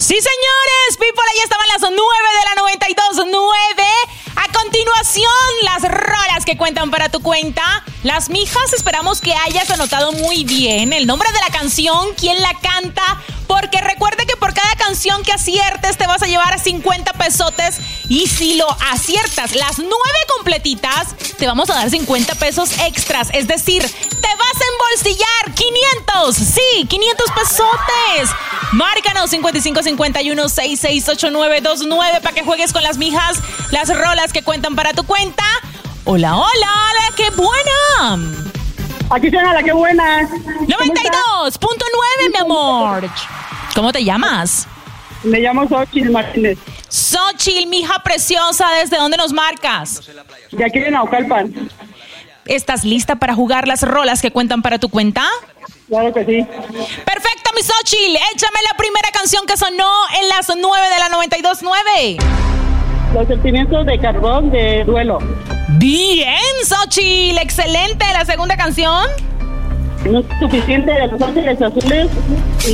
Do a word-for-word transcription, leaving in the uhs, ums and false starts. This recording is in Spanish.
Sí, señores, people, ahí estaban las nueve de la noventa y dos punto nueve. A continuación, las rolas que cuentan para tu cuenta. Las mijas, esperamos que hayas anotado muy bien el nombre de la canción, quién la canta, porque recuerde que por cada canción que aciertes te vas a llevar cincuenta pesotes, y si lo aciertas las nueve completitas, te vamos a dar cincuenta pesos extras, es decir, te vas a embolsillar quinientos, sí, quinientos pesotes. Márcanos cincuenta y cinco cincuenta y uno sesenta y seis ochenta y nueve veintinueve para que juegues con las mijas, las rolas que cuentan para tu cuenta. Hola, hola, la que buena. Aquí suena la que buena. noventa y dos punto nueve, mi amor. ¿Cómo te llamas? Me llamo Xochitl Martínez. Xochitl, mija preciosa, ¿desde dónde nos marcas? De aquí de Naucalpan. ¿Estás lista para jugar las rolas que cuentan para tu cuenta? Claro que sí. Perfecto, mi Xochitl. Échame la primera canción que sonó en las nueve de la noventa y dos punto nueve. Los sentimientos de Carbón de Duelo. Bien, Xochitl. Excelente. ¿La segunda canción? No es suficiente de Los Ángeles Azules. Y